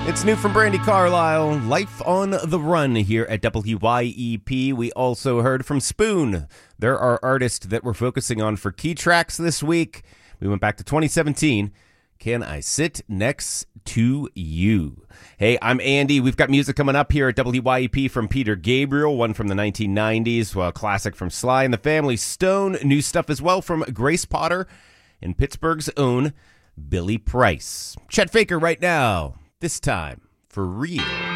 It's new from Brandy Carlisle, Life on the Run here at WYEP. We also heard from Spoon. They're our artist that we're focusing on for key tracks this week. We went back to 2017. Can I Sit Next to You? Hey, I'm Andy. We've got music coming up here at WYEP from Peter Gabriel, one from the 1990s, well, a classic from Sly and the Family Stone, new stuff as well from Grace Potter, and Pittsburgh's own Billy Price. Chet Faker right now. This time, for real.